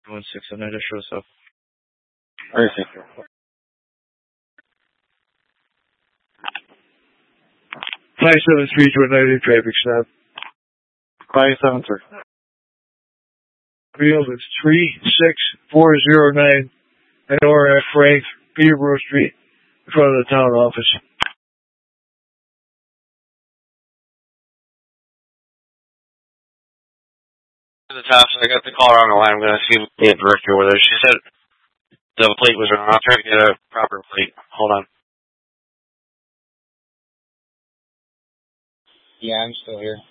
16 on that show stuff. Alright, thank you. 573 to a negative traffic stop. 573. Field is 36409 at ORF Frank, Peterborough Street, in front of the town office. The top, so I got the caller on the line. I'm going to see the director over there. She said the plate was wrong. I'll try to get a proper plate. Hold on. Yeah, I'm still here.